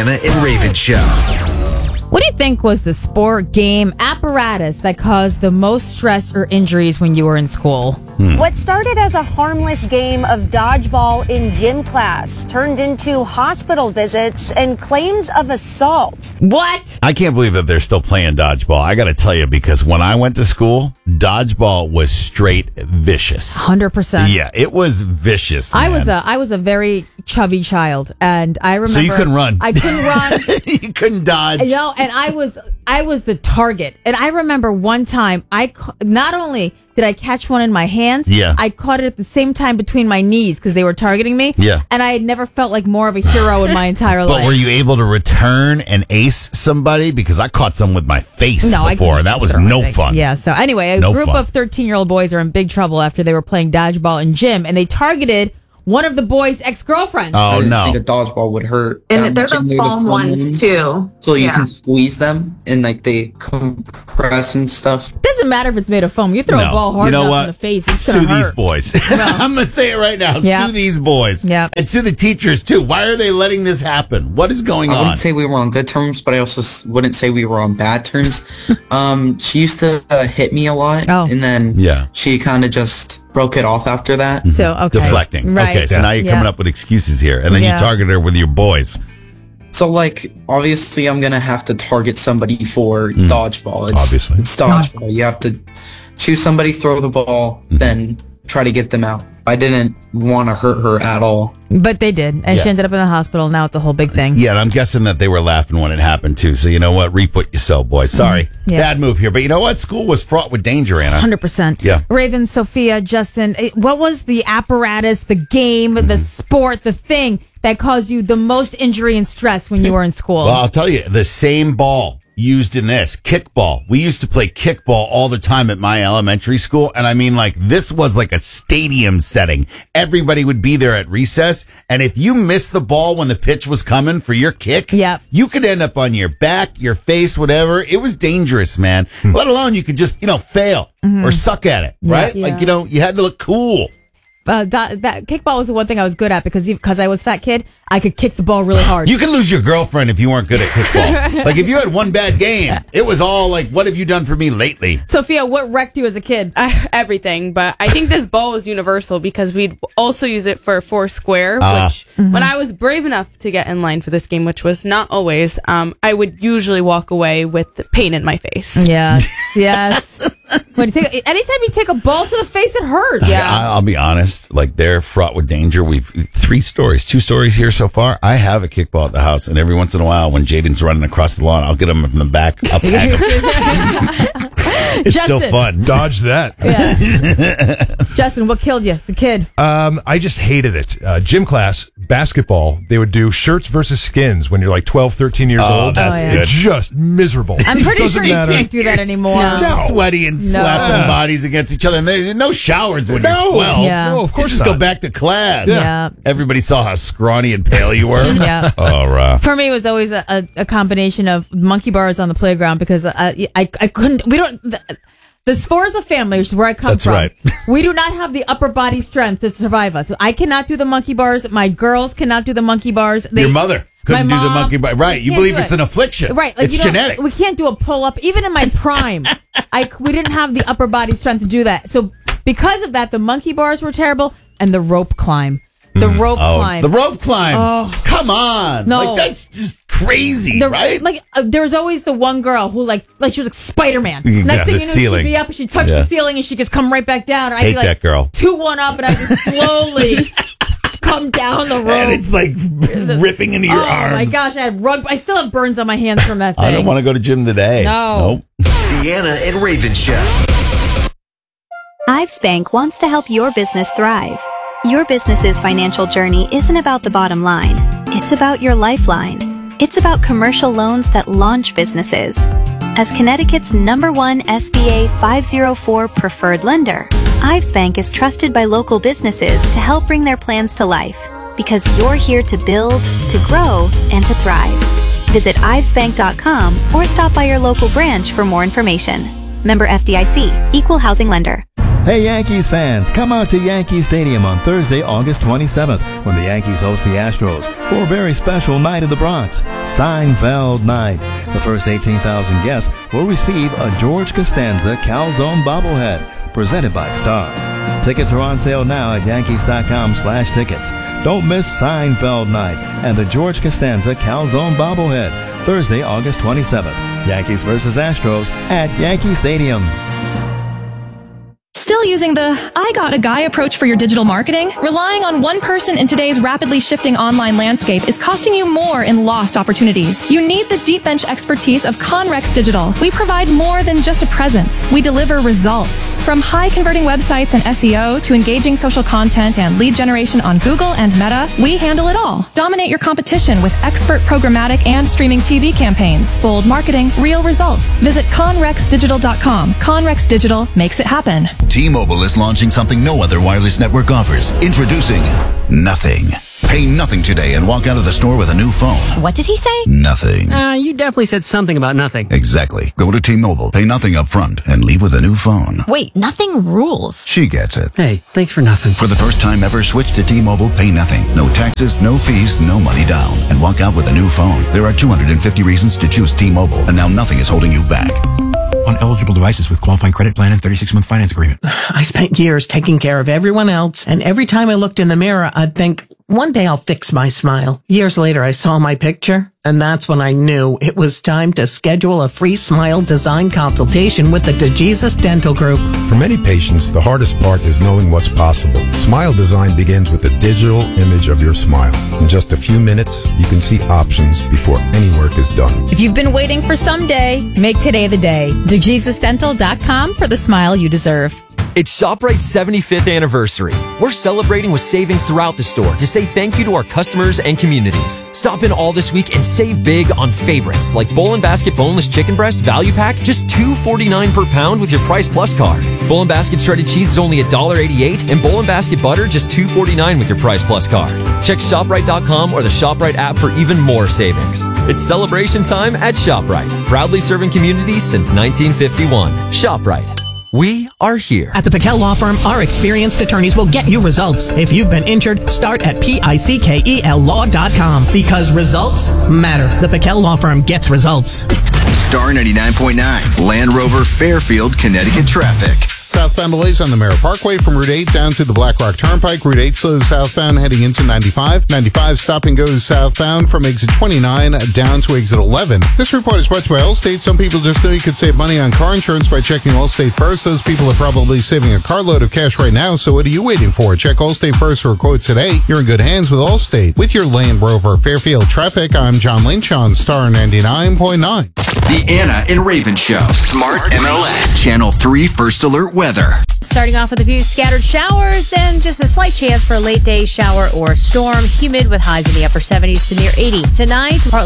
Deanna and Raven Show. What do you think was the sport, game, apparatus that caused the most stress or injuries when you were in school? What started as a harmless game of dodgeball in gym class turned into hospital visits and claims of assault. What? I can't believe that they're still playing dodgeball. I got to tell you, because when I went to school, dodgeball was straight vicious. 100%. Yeah, it was vicious. I man. was a very chubby child, and I remember. So you couldn't run. I couldn't run. You couldn't dodge. And I was the target. And I remember one time not only did I catch one in my hands, I caught it at the same time between my knees because they were targeting me. Yeah. And I had never felt like more of a hero in my entire life. But were you able to return and ace somebody? Because I caught some with my face before, and that was no fun. Yeah. So anyway, a group of 13-year-old boys are in big trouble after they were playing dodgeball in gym, and they targeted one of the boys' ex-girlfriends. Oh, no. I think a dodgeball would hurt. And they're the foam ones, too. So you can squeeze them, and like they compress and stuff. Doesn't matter if it's made of foam. You throw a ball hard enough in the face, it's going to hurt. Sue these boys. I'm going to say it right now. Yeah. Sue these boys. Yeah. And sue the teachers, too. Why are they letting this happen? What is going on? I wouldn't say we were on good terms, but I also wouldn't say we were on bad terms. She used to hit me a lot, and then she kind of just broke it off after that. So, okay. Deflecting. Right. Okay, so now you're coming up with excuses here, and then you target her with your boys. So, like, obviously I'm going to have to target somebody for dodgeball. Obviously. It's dodgeball. You have to choose somebody, throw the ball, then try to get them out. I didn't want to hurt her at all. But they did, and she ended up in the hospital. Now it's a whole big thing. Yeah, and I'm guessing that they were laughing when it happened, too. So, you know what? Reap what you sow, boys. Sorry. Bad move here. But you know what? School was fraught with danger, Anna. 100%. Yeah. Raven, Sophia, Justin, what was the apparatus, the game, the sport, the thing that caused you the most injury and stress when you were in school? Well, I'll tell you, the same ball used in this, kickball. We used to play kickball all the time at my elementary school. And I mean, like, this was like a stadium setting. Everybody would be there at recess. And if you missed the ball when the pitch was coming for your kick, you could end up on your back, your face, whatever. It was dangerous, man. Let alone you could just, fail or suck at it, right? Yeah. Like, you had to look cool. That kickball was the one thing I was good at because I was a fat kid, I could kick the ball really hard. You could lose your girlfriend if you weren't good at kickball. Like if you had one bad game, it was all like, what have you done for me lately? Sophia, what wrecked you as a kid? Everything, but I think this ball was universal because we'd also use it for Foursquare, which when I was brave enough to get in line for this game, which was not always, I would usually walk away with pain in my face. Yes. Anytime you take a ball to the face, it hurts. Yeah, I'll be honest. Like they're fraught with danger. We've 2 stories here so far. I have a kickball at the house, and every once in a while, when Jaden's running across the lawn, I'll get him from the back. I'll tag him. It's Justin. still fun. Dodge that. Justin, what killed you, the kid? I just hated it. Gym class, basketball, they would do shirts versus skins when you're like 12, 13 years old. That's good. It's just miserable. I'm pretty sure you matter. can't do that anymore. Sweaty and slapping bodies against each other. And there's no showers when you're 12. Yeah. No, of course just not. go back to class. Yeah. Everybody saw how scrawny and pale you were. Yeah. Oh, For me, it was always a combination of monkey bars on the playground because I couldn't. We don't. The Sforza family, which is where I come That's from, right. we do not have the upper body strength to survive us. I cannot do the monkey bars. My girls cannot do the monkey bars. Your mother couldn't do the monkey bar. Right. You believe it's an affliction. Right. Like, it's genetic. We can't do a pull up. Even in my prime, we didn't have the upper body strength to do that. So because of that, the monkey bars were terrible and the rope climb. The rope climb. The rope climb. Oh. Come on. No. Like, that's just crazy, right? Like, there was always the one girl who, like she was like Spider-Man. Next thing you know, ceiling. she'd be up and she'd touch the ceiling and she'd just come right back down. And I'd Hate be like, that girl. 2-1 up and I'd just slowly come down the rope. And it's like ripping into your arms. Oh my gosh, I still have burns on my hands from that thing. I don't want to go to gym today. No. Nope. Deanna and Raven Show. Ives Bank wants to help your business thrive. Your business's financial journey isn't about the bottom line. It's about your lifeline. It's about commercial loans that launch businesses. As Connecticut's #1 SBA 504 preferred lender, Ives Bank is trusted by local businesses to help bring their plans to life. Because you're here to build, to grow, and to thrive. Visit ivesbank.com or stop by your local branch for more information. Member FDIC, Equal Housing Lender. Hey Yankees fans, come out to Yankee Stadium on Thursday, August 27th when the Yankees host the Astros for a very special night in the Bronx, Seinfeld Night. The first 18,000 guests will receive a George Costanza Calzone bobblehead presented by Star. Tickets are on sale now at Yankees.com/tickets. Don't miss Seinfeld Night and the George Costanza Calzone bobblehead, Thursday, August 27th. Yankees versus Astros at Yankee Stadium. Still using the I got a guy approach for your digital marketing? Relying on one person in today's rapidly shifting online landscape is costing you more in lost opportunities. You need the deep bench expertise of Conrex Digital. We provide more than just a presence. We deliver results. From high converting websites and SEO to engaging social content and lead generation on Google and Meta, we handle it all. Dominate your competition with expert programmatic and streaming TV campaigns. Bold marketing, real results. Visit conrexdigital.com. Conrex Digital makes it happen. T-Mobile is launching something no other wireless network offers. Introducing Nothing. Pay nothing today and walk out of the store with a new phone. What did he say? Nothing. You definitely said something about nothing. Exactly. Go to T-Mobile, pay nothing up front, and leave with a new phone. Wait, nothing rules. She gets it. Hey, thanks for nothing. For the first time ever, switch to T-Mobile, pay nothing. No taxes, no fees, no money down. And walk out with a new phone. There are 250 reasons to choose T-Mobile, and now nothing is holding you back. On eligible devices with qualifying credit plan and 36-month finance agreement. I spent years taking care of everyone else, and every time I looked in the mirror, I'd think, one day I'll fix my smile. Years later, I saw my picture, and that's when I knew it was time to schedule a free smile design consultation with the DeJesus Dental Group. For many patients, the hardest part is knowing what's possible. Smile design begins with a digital image of your smile. In just a few minutes, you can see options before any work is done. If you've been waiting for someday, make today the day. DeJesusDental.com for the smile you deserve. It's ShopRite's 75th anniversary. We're celebrating with savings throughout the store to say thank you to our customers and communities. Stop in all this week and save big on favorites like Bowl & Basket Boneless Chicken Breast Value Pack, just $2.49 per pound with your Price Plus card. Bowl & Basket Shredded Cheese is only $1.88, and Bowl & Basket Butter just $2.49 with your Price Plus card. Check ShopRite.com or the ShopRite app for even more savings. It's celebration time at ShopRite. Proudly serving communities since 1951. ShopRite. We are here. At the Pickell Law Firm, our experienced attorneys will get you results. If you've been injured, start at PICKELlaw.com because results matter. The Pickell Law Firm gets results. Star 99.9, Land Rover, Fairfield, Connecticut traffic. Southbound delays on the Merritt Parkway from Route 8 down to the Black Rock Turnpike. Route 8 slows southbound heading into 95. 95 stop and goes southbound from exit 29 down to exit 11. This report is brought to you by Allstate. Some people just know you could save money on car insurance by checking Allstate first. Those people are probably saving a carload of cash right now, so what are you waiting for? Check Allstate first for a quote today. You're in good hands with Allstate. With your Land Rover Fairfield traffic, I'm John Lynch on Star 99.9. The Anna and Raven Show. Smart MLS. Channel 3 First Alert Weather. Starting off with a few scattered showers and just a slight chance for a late day shower or storm. Humid with highs in the upper 70s to near 80. Tonight, partly